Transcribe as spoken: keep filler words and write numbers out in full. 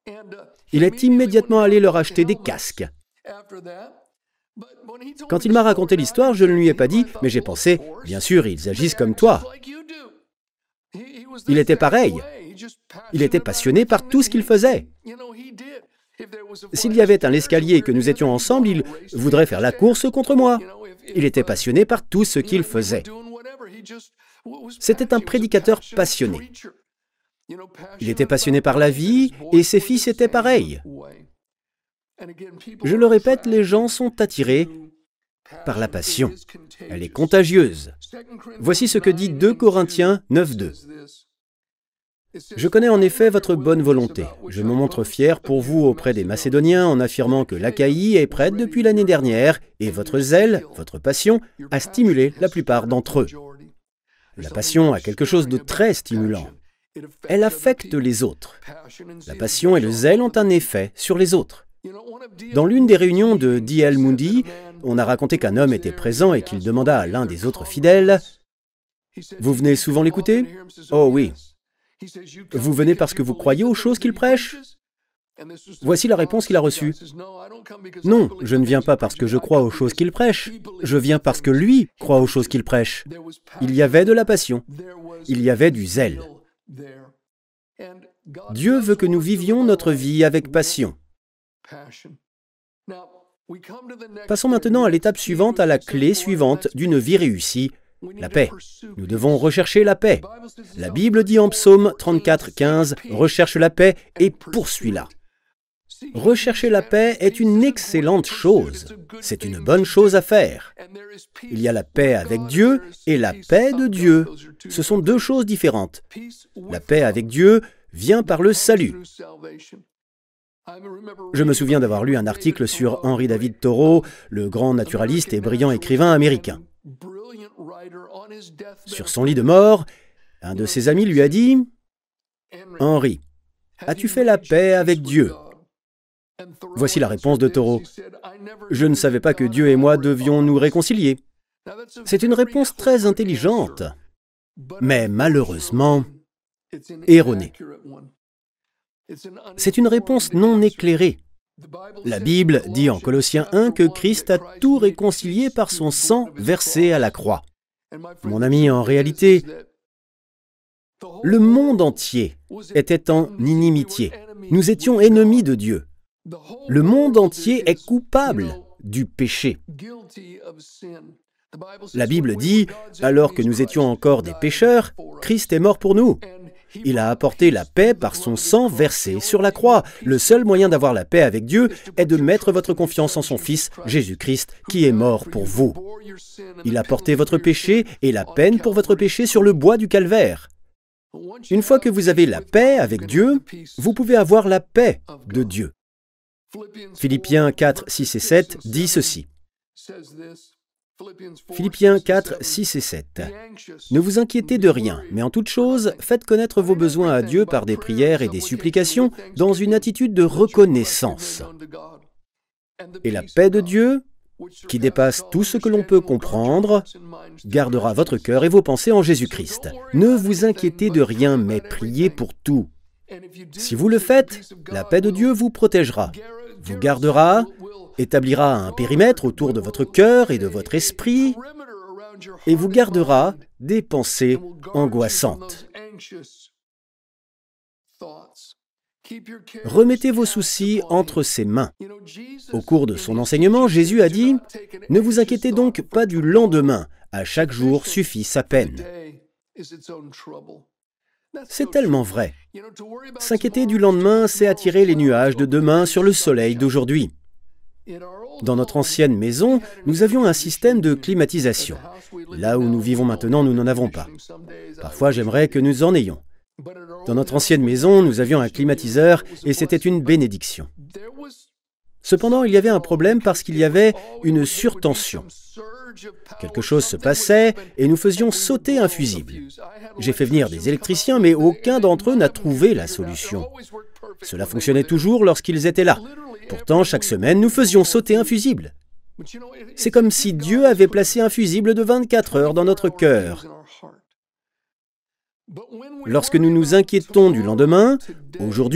Il est immédiatement allé leur acheter des casques. Quand il m'a raconté l'histoire, je ne lui ai pas dit, mais j'ai pensé, bien sûr, ils agissent comme toi. Il était pareil. Il était passionné par tout ce qu'il faisait. S'il y avait un escalier et que nous étions ensemble, il voudrait faire la course contre moi. Il était passionné par tout ce qu'il faisait. C'était un prédicateur passionné. Il était passionné par la vie et ses fils étaient pareils. Je le répète, les gens sont attirés par la passion. Elle est contagieuse. Voici ce que dit deux Corinthiens neuf deux. Je connais en effet votre bonne volonté. Je me montre fier pour vous auprès des Macédoniens en affirmant que l'Achaïe est prête depuis l'année dernière et votre zèle, votre passion, a stimulé la plupart d'entre eux. La passion a quelque chose de très stimulant. Elle affecte les autres. La passion et le zèle ont un effet sur les autres. Dans l'une des réunions de D L Moody, on a raconté qu'un homme était présent et qu'il demanda à l'un des autres fidèles « Vous venez souvent l'écouter ?»« Oh oui. »« Vous venez parce que vous croyez aux choses qu'il prêche ?» Voici la réponse qu'il a reçue. « Non, je ne viens pas parce que je crois aux choses qu'il prêche. Je viens parce que lui croit aux choses qu'il prêche. » Il y avait de la passion. Il y avait du zèle. Dieu veut que nous vivions notre vie avec passion. Passons maintenant à l'étape suivante, à la clé suivante d'une vie réussie, la paix. Nous devons rechercher la paix. La Bible dit en Psaume trente-quatre, quinze, « Recherche la paix et poursuis-la ». Rechercher la paix est une excellente chose. C'est une bonne chose à faire. Il y a la paix avec Dieu et la paix de Dieu. Ce sont deux choses différentes. La paix avec Dieu vient par le salut. Je me souviens d'avoir lu un article sur Henry David Thoreau, le grand naturaliste et brillant écrivain américain. Sur son lit de mort, un de ses amis lui a dit « Henry, as-tu fait la paix avec Dieu ?» Voici la réponse de Thoreau. « Je ne savais pas que Dieu et moi devions nous réconcilier. » C'est une réponse très intelligente, mais malheureusement erronée. C'est une réponse non éclairée. La Bible dit en Colossiens un que Christ a tout réconcilié par son sang versé à la croix. Mon ami, en réalité, le monde entier était en inimitié. Nous étions ennemis de Dieu. Le monde entier est coupable du péché. La Bible dit, alors que nous étions encore des pécheurs, Christ est mort pour nous. Il a apporté la paix par son sang versé sur la croix. Le seul moyen d'avoir la paix avec Dieu est de mettre votre confiance en son Fils, Jésus-Christ, qui est mort pour vous. Il a porté votre péché et la peine pour votre péché sur le bois du calvaire. Une fois que vous avez la paix avec Dieu, vous pouvez avoir la paix de Dieu. Philippiens quatre, six et sept dit ceci. Philippiens quatre, six et sept. Ne vous inquiétez de rien, mais en toute chose, faites connaître vos besoins à Dieu par des prières et des supplications dans une attitude de reconnaissance. Et la paix de Dieu, qui dépasse tout ce que l'on peut comprendre, gardera votre cœur et vos pensées en Jésus-Christ. Ne vous inquiétez de rien, mais priez pour tout. Si vous le faites, la paix de Dieu vous protégera, vous gardera, établira un périmètre autour de votre cœur et de votre esprit et vous gardera des pensées angoissantes. Remettez vos soucis entre ses mains. Au cours de son enseignement, Jésus a dit « Ne vous inquiétez donc pas du lendemain, à chaque jour suffit sa peine. » C'est tellement vrai. S'inquiéter du lendemain, c'est attirer les nuages de demain sur le soleil d'aujourd'hui. Dans notre ancienne maison, nous avions un système de climatisation. Là où nous vivons maintenant, nous n'en avons pas. Parfois, j'aimerais que nous en ayons. Dans notre ancienne maison, nous avions un climatiseur et c'était une bénédiction. Cependant, il y avait un problème parce qu'il y avait une surtension. Quelque chose se passait et nous faisions sauter un fusible. J'ai fait venir des électriciens, mais aucun d'entre eux n'a trouvé la solution. Cela fonctionnait toujours lorsqu'ils étaient là. Pourtant, chaque semaine, nous faisions sauter un fusible. C'est comme si Dieu avait placé un fusible de vingt-quatre heures dans notre cœur. Lorsque nous nous inquiétons du lendemain, aujourd'hui,